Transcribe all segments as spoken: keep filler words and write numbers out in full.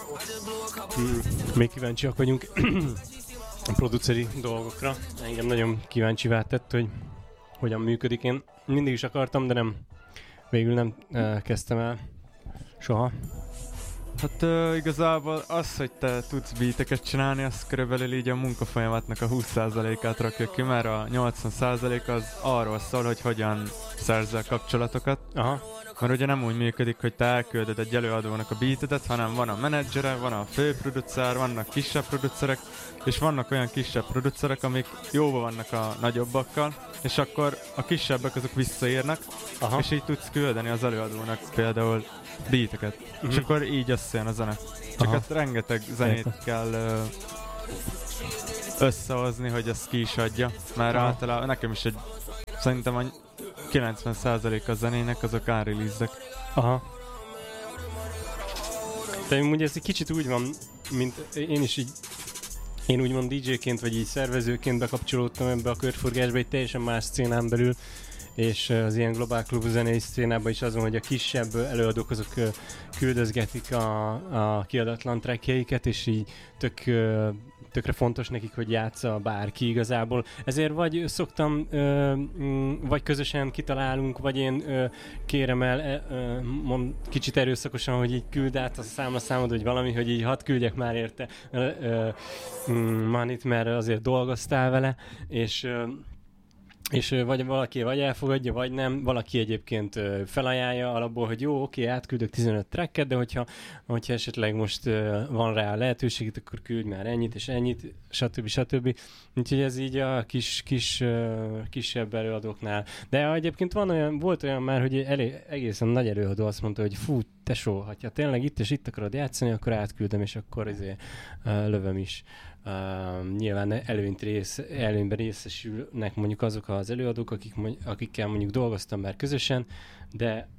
Hmm. Még kíváncsiak vagyunk a produceri dolgokra. Engem nagyon kíváncsivá tett, hogy hogyan működik. Én mindig is akartam, de nem, végül nem uh, kezdtem el soha. Hát uh, igazából az, hogy te tudsz beateket csinálni, az körülbelül így a munkafolyamatnak a húsz százalékát rakja ki, mert a nyolcvan százalék az arról szól, hogy hogyan szerzel kapcsolatokat. Aha. Mert ugye nem úgy működik, hogy te elküldöd egy előadónak a beatedet, hanem van a menedzsere, van a főproducer, vannak kisebb producerek, és vannak olyan kisebb producerek, amik jóban vannak a nagyobbakkal, és akkor a kisebbek azok visszaírnak, aha, és így tudsz küldeni az előadónak például beateket. Uh-huh. És akkor így összejön a zene. Csak hát rengeteg zenét Érte. kell ö, összehozni, hogy ezt ki is adja. Mert aha, általában nekem is egy, szerintem a kilencven százalék a zenének azok unreleased-ek. Aha. De ugye ez egy kicsit úgy van, mint én is így, én úgymond dé dzséként vagy így szervezőként bekapcsolódtam ebbe a körforgásba, egy teljesen más szcénán belül, és az ilyen globál klub zenei szcénában is azon, hogy a kisebb előadók azok küldözgetik a, a kiadatlan trackjeiket, és így tök, tökre fontos nekik, hogy játsza bárki igazából. Ezért vagy szoktam, vagy közösen kitalálunk, vagy én kérem el mond, kicsit erőszakosan, hogy így küld át a számla számod, vagy valami, hogy így hadd küldjek már érte manit, mert azért dolgoztál vele, és és vagy valaki vagy elfogadja, vagy nem. Valaki egyébként felajánlja alapból, hogy jó, oké, átküldök tizenöt tracket, de hogyha, hogyha esetleg most van rá lehetőség, akkor küldj már ennyit és ennyit, stb. stb. Úgyhogy ez így a kis, kis, kisebb előadóknál. De egyébként van olyan, volt olyan már, hogy elég, egészen nagy előadó azt mondta, hogy fú, tesó, ha tényleg itt és itt akarod játszani, akkor átküldöm, és akkor ezért lövöm is. Uh, nyilván előnyt rész, előnyben részesülnek mondjuk azok az előadók, akik, akikkel mondjuk dolgoztam már közösen, de,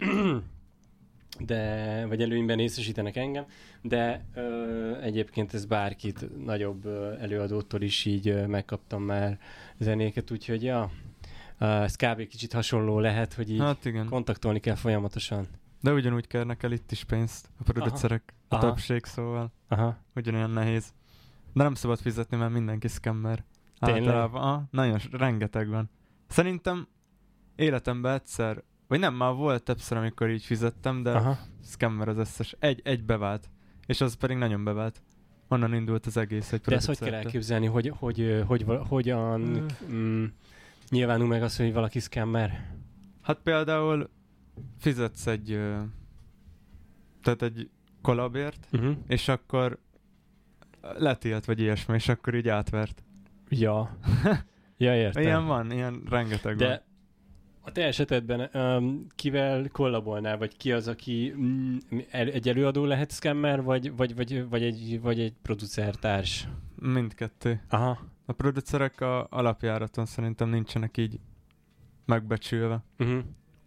de vagy előnyben részesítenek engem, de uh, egyébként ez bárkit, nagyobb uh, előadótól is így uh, megkaptam már zenéket, úgyhogy ja, uh, ez kb. Kicsit hasonló lehet, hogy így hát kontaktolni kell folyamatosan. De ugyanúgy kérnek el itt is pénzt a producerek, a Aha. többség, szóval Aha. ugyanolyan nehéz. De nem szabad fizetni, mert mindenki scammer. Általában. Ah, nagyon, rengeteg van. Szerintem életemben egyszer, vagy nem, már volt többször, amikor így fizettem, de aha, scammer az összes. Egy, egy bevált. És az pedig nagyon bevált. Onnan indult az egész egy producertől. De ezt hogy kell elképzelni, hogy, hogy, hogy, hogy hogyan mm, nyilvánul meg az, hogy valaki scammer? Hát például fizetsz egy tehát egy collabért, uh-huh, és akkor letilt, vagy ilyesmi, és akkor így átvert. Ja. Ja, értem. Ilyen van, ilyen rengeteg de van. A te esetedben um, kivel kollabolnál, vagy ki az, aki mm, el, egy előadó lehet scammer, vagy, vagy, vagy, vagy, egy, vagy egy producertárs? Mindkettő. Aha. A producerek a alapjáraton szerintem nincsenek így megbecsülve. Uh-huh.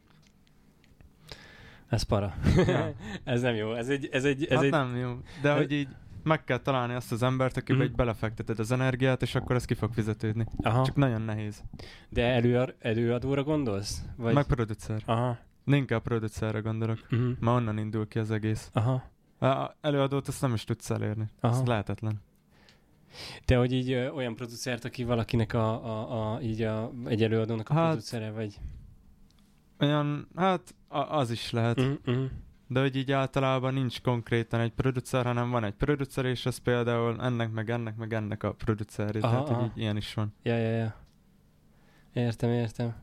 Ez para. Ja. Ez nem jó. Ez egy... Ez egy ez hát egy... nem jó. De ez... hogy így meg kell találni azt az embert, akiben mm. egy belefekteted az energiát, és akkor ez ki fog fizetődni. Aha. Csak nagyon nehéz. De elő, előadóra gondolsz? Vagy... Meg producer. Aha. Inkább producerre gondolok. Mm-hmm. Ma onnan indul ki az egész. Aha. A előadót azt nem is tudsz elérni. Aha. Ez lehetetlen. Te, hogy így ö, olyan producert, aki valakinek a, a, a, így a, egy előadónak a hát, producere, vagy? Olyan, hát a, az is lehet. Mm-hmm. De hogy így általában nincs konkrétan egy producer, hanem van egy producer, és az például ennek, meg ennek, meg ennek a produceri. Tehát, aha, hogy így ilyen is van. Ja, ja, ja. Értem, értem.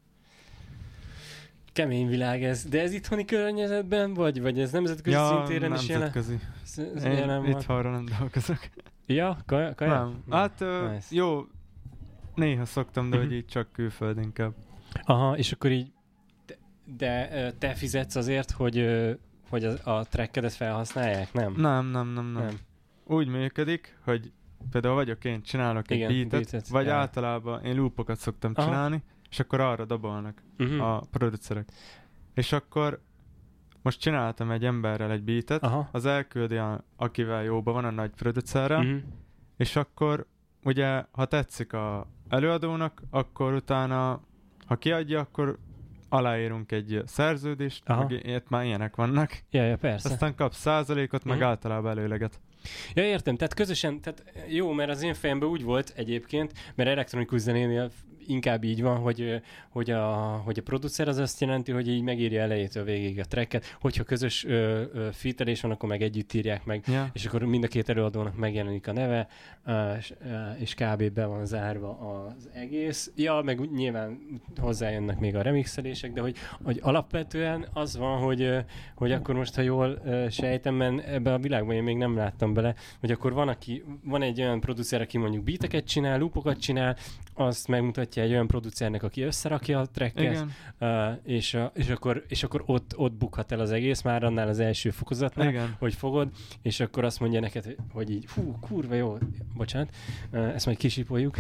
Kemény világ ez. De ez itthoni környezetben, vagy, vagy ez nemzetközi ja, szintéren is jelen? nemzetközi. Én itthonra nem dolgozok. Ja, kaja? kaja? Nem. Hát uh, nice. Jó, néha szoktam, de hogy így csak külföld inkább. Aha, és akkor így de te fizetsz azért, hogy, hogy a, a trackedet felhasználják, nem? Nem, nem, nem, nem. nem. Úgy működik, hogy például vagyok én, csinálok egy beatet, beatet, vagy ja. általában én loopokat szoktam aha. csinálni, és akkor arra dobolnak uh-huh. a producerek. És akkor most csináltam egy emberrel egy beatet, aha. az elküldi, a, akivel jóban van, a nagy producerrel, uh-huh. és akkor ugye, ha tetszik a előadónak, akkor utána, ha kiadja, akkor aláírunk egy szerződést, Aha. meg ilyet már ilyenek vannak. Ja, ja, persze. Aztán kapsz százalékot, meg Mhm. általában előleget. Ja, értem, tehát közösen, tehát jó, mert az én fejemben úgy volt egyébként, mert elektronikus zenénél inkább így van, hogy, hogy, a, hogy a producer az azt jelenti, hogy így megírja elejétől végig a tracket, hogyha közös ö, ö, featelés van, akkor meg együtt írják meg, Ja. és akkor mind a két előadónak megjelenik a neve, ö, és, ö, és kb. Be van zárva az egész. Ja, meg úgy nyilván hozzájönnek még a remixelések, de hogy, hogy alapvetően az van, hogy, ö, hogy akkor most, ha jól ö, sejtem, mert ebben a világban én még nem láttam bele, hogy akkor van, aki, van egy olyan producer, aki mondjuk beateket csinál, loopokat csinál, azt megmutatja egy olyan producernek, aki összerakja a tracket, Igen. uh, és, a, és, akkor, és akkor ott, ott bukhat el az egész, már annál az első fokozatnál, Igen. hogy fogod, és akkor azt mondja neked, hogy- hogy így, hú, kurva jó, bocsánat, uh, ezt majd kisipoljuk.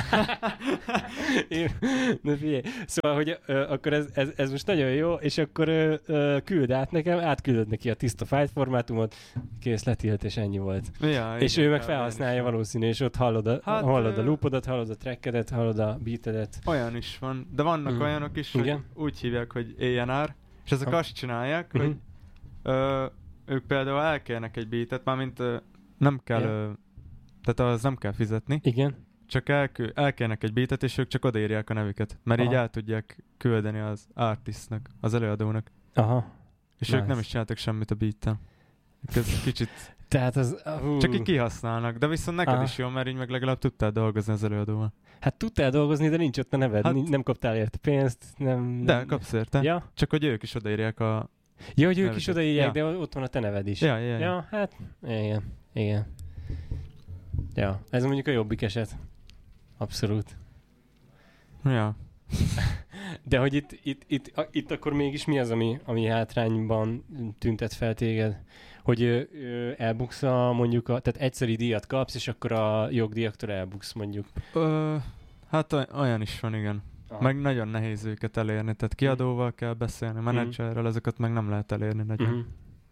Én, de figyelj, szóval, hogy uh, akkor ez, ez, ez most nagyon jó, és akkor uh, uh, küld át nekem, átküldöd neki a tiszta file formátumot, kész, letilt, és ennyi volt. Ja, És igen, ő meg kb. felhasználja ilyen is valószínű, és ott hallod a, hát, Hát, hallod a ö- loopodat, hallod a trackedet, hallod a beatedet. van. Olyan is van. De vannak Mhm. olyanok is, Igen. hogy úgy hívják, hogy á és er, és ezek Ha. azt csinálják, Mhm. hogy ö, ők például elkérnek egy beatet, mármint ö, nem kell, Ja. ö, tehát az nem kell fizetni, Igen. csak elkü- elkérnek egy beatet, és ők csak odaírják a nevüket, mert így Aha. el tudják küldeni az artistnak, az előadónak. Aha. És Nice. ők nem is csináltak semmit a beaten. Ez kicsit, Tehát az... Uh, csak így kihasználnak, de viszont neked Aha. is jó, mert így meg legalább tudtál dolgozni az előadóval. Hát tudtál dolgozni, de nincs ott a neved. Hát- Hát, nem kaptál érte pénzt. Nem, De nem. kapsz érte, Ja? csak hogy ők is odaírják a... Ja, hogy ők Nevüket. is odaírják, Ja. de ott van a te neved is. Ja, ja, ja. Ja, hát igen. Igen. Ja, ez mondjuk a jobbik eset. Abszolút. Ja. De hogy itt, itt, itt, a, itt akkor mégis mi az, ami, ami hátrányban tüntet fel téged? Hogy ö, ö, elbuksz a, mondjuk, a, tehát egyszeri díjat kapsz, és akkor a jogdíjaktól elbuksz mondjuk. Ö, hát oly- olyan is van, igen. Aha. Meg nagyon nehéz őket elérni, tehát kiadóval kell beszélni, menedzserrel, ezeket meg nem lehet elérni nagyon. Mhm.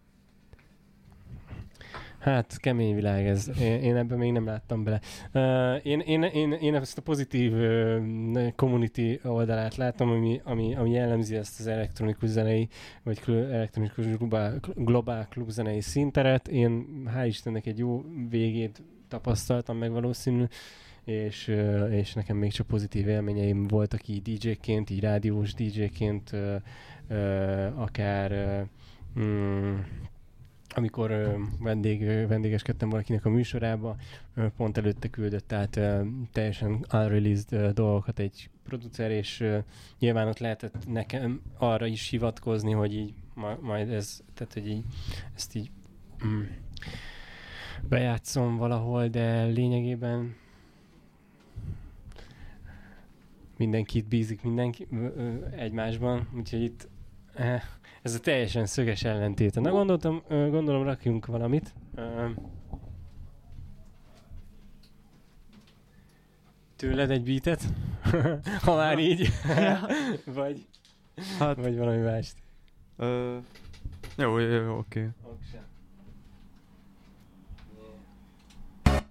Hát, kemény világ ez. Én, én ebben még nem láttam bele. Uh, én, én, én, én ezt a pozitív uh, community oldalát látom, ami, ami, ami jellemzi ezt az elektronikus zenei, vagy kl- elektronikus globál, globál klubzenei színteret. Én hál' Istennek egy jó végét tapasztaltam meg valószínű, és, uh, és nekem még csak pozitív élményeim voltak így dé dzséként, így rádiós dé dzséként, uh, uh, akár uh, mm, amikor ö, vendég, ö, vendégeskedtem valakinek a műsorába, ö, pont előtte küldött át ö, teljesen unreleased ö, dolgokat egy producer, és ö, nyilván ott lehetett nekem arra is hivatkozni, hogy így ma, majd ez, tehát hogy így ezt így mm, bejátszom valahol, de lényegében mindenkit bízik mindenki ö, ö, egymásban, úgyhogy itt eh, ez a teljesen szöges ellentét. Na gondoltam, ö, gondolom rakjunk valamit. Ö, Tőled egy beatet? Ha már így. vagy, Hát, vagy valami mást. ö, jó, jó, jó, oké. Oksa.